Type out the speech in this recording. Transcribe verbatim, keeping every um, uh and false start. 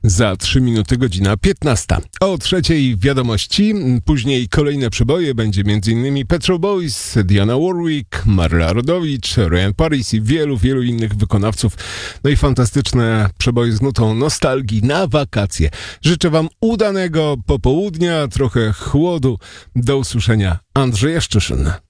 Za trzy minuty godzina piętnasta. O trzeciej wiadomości, później kolejne przeboje, będzie m.in. Pet Shop Boys, Dionne Warwick, Marla Rodowicz, Ryan Paris i wielu, wielu innych wykonawców. No i fantastyczne przeboje z nutą nostalgii na wakacje. Życzę wam udanego popołudnia, trochę chłodu. Do usłyszenia. Andrzej Jaszczyszyn.